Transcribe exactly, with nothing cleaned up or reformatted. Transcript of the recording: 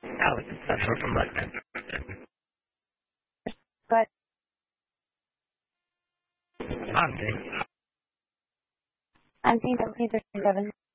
Alex, that's her from Redmond. But Auntie. Auntie, don't need to seven.